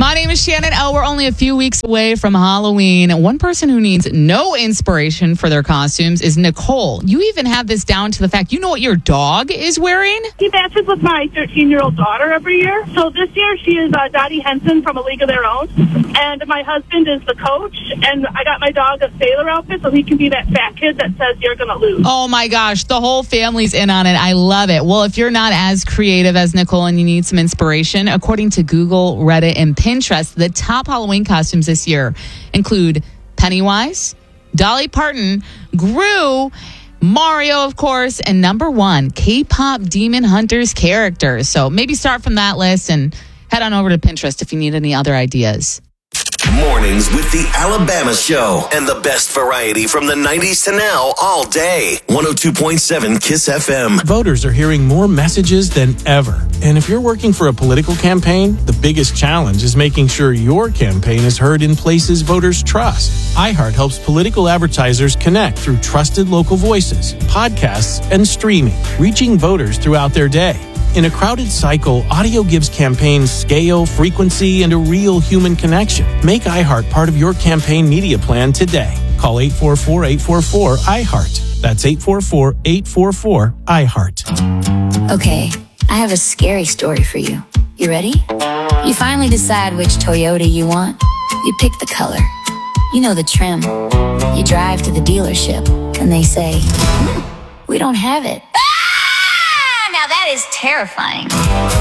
My name is Shannon. We're only a few weeks away from Halloween. One person who needs no inspiration for their costumes is Nicole. You even have this down to the fact you know what your dog is wearing? He matches with my 13-year-old daughter every year. So this year she is Dottie Henson from A League of Their Own. And my husband is the coach. And I got my dog a sailor outfit so he can be that fat kid that says you're going to lose. Oh my gosh, the whole family's in on it. I love it. Well, if you're not as creative as Nicole and you need some inspiration, according to Google, Reddit, and Pinterest, the top Halloween costumes this year include Pennywise, Dolly Parton, Gru, Mario, of course, and number one, K-pop Demon Hunters characters. So maybe start from that list and head on over to Pinterest if you need any other ideas. Mornings with the Alabama Show and the best variety from the 90s to now all day. 102.7 KISS FM. Voters are hearing more messages than ever. And if you're working for a political campaign, the biggest challenge is making sure your campaign is heard in places voters trust. iHeart helps political advertisers connect through trusted local voices, podcasts, and streaming, reaching voters throughout their day. In a crowded cycle, audio gives campaigns scale, frequency, and a real human connection. Make iHeart part of your campaign media plan today. Call 844-844-iHeart. That's 844-844-iHeart. Okay, I have a scary story for you. You ready? You finally decide which Toyota you want. You pick the color. You know the trim. You drive to the dealership, and they say, we don't have it. Now that is terrifying.